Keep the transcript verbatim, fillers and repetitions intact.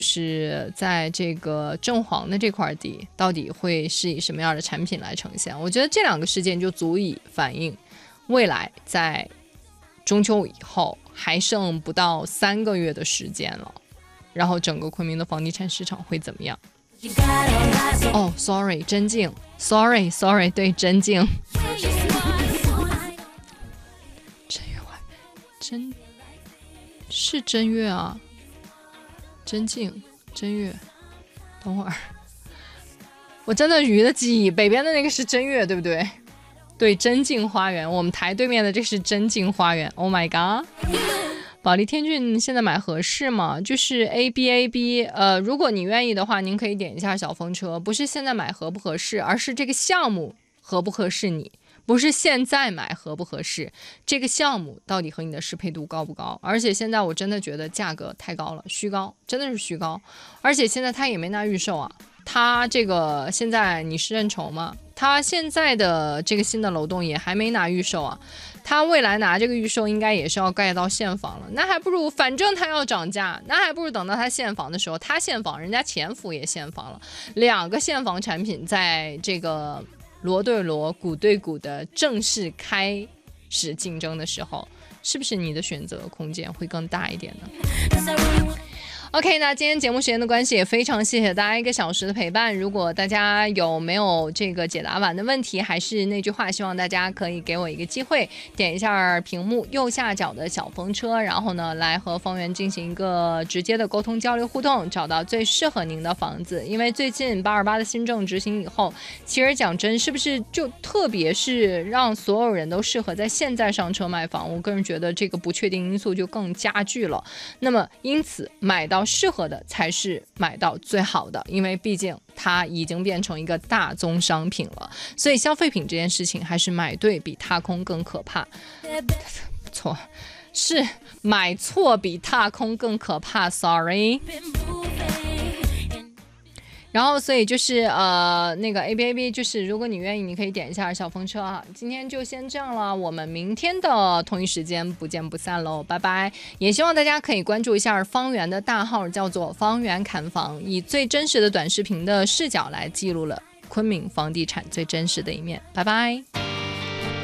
是在这个正黄的这块地到底会是以什么样的产品来呈现。我觉得这两个事件就足以反映未来在中秋以后还剩不到三个月的时间了，然后整个昆明的房地产市场会怎么样。哦 sorry 真静 sorry sorry 对真静正月晚真是正月啊，真静正月，等会儿我真的鱼的记忆，北边的那个是正月对不对？对，真静花园，我们台对面的这是真静花园。 Oh my god， 保利天骏现在买合适吗？就是 A B A B， 呃，如果你愿意的话您可以点一下小风车，不是现在买合不合适，而是这个项目合不合适你，不是现在买合不合适，这个项目到底和你的适配度高不高。而且现在我真的觉得价格太高了，虚高，真的是虚高。而且现在他也没拿预售啊，他这个现在你是认筹吗？他现在的这个新的楼栋也还没拿预售啊，他未来拿这个预售应该也是要盖到现房了，那还不如反正他要涨价，那还不如等到他现房的时候，他现房，人家前府也现房了，两个现房产品在这个锣对锣鼓对鼓的正式开始竞争的时候，是不是你的选择空间会更大一点呢？OK， 那今天节目时间的关系，也非常谢谢大家一个小时的陪伴。如果大家有没有这个解答完的问题，还是那句话，希望大家可以给我一个机会，点一下屏幕右下角的小风车，然后呢，来和方圆进行一个直接的沟通交流互动，找到最适合您的房子。因为最近八二八的新政执行以后，其实讲真，是不是就特别是让所有人都适合在现在上车买房？我个人觉得这个不确定因素就更加剧了。那么因此买到适合的才是买到最好的，因为毕竟它已经变成一个大宗商品了，所以消费品这件事情还是买对比踏空更可怕。错，是买错比踏空更可怕 sorry。然后所以就是呃那个 A B A B， 就是如果你愿意你可以点一下小风车啊。今天就先这样了，我们明天的同一时间不见不散喽，拜拜。也希望大家可以关注一下方圆的大号，叫做方圆看房，以最真实的短视频的视角来记录了昆明房地产最真实的一面，拜拜。